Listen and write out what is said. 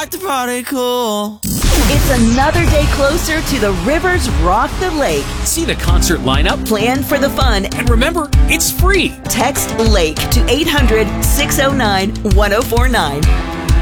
Let the party cool. It's another day closer to the Rivers Rock the Lake. See the concert lineup. Plan for the fun. And remember, it's free. Text LAKE to 800-609-1049.